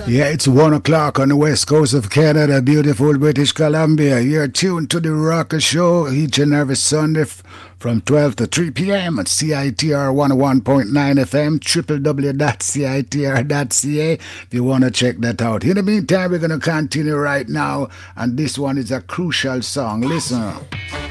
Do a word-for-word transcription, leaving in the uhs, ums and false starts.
Yeah, it's one o'clock on the west coast of Canada, beautiful British Columbia. You're tuned to the Rocker Show each and every Sunday f- from twelve to three p.m. at C I T R one oh one point nine F M, w w w dot c i t r dot c a if you want to check that out. In the meantime, we're going to continue right now, and this one is a crucial song. Listen.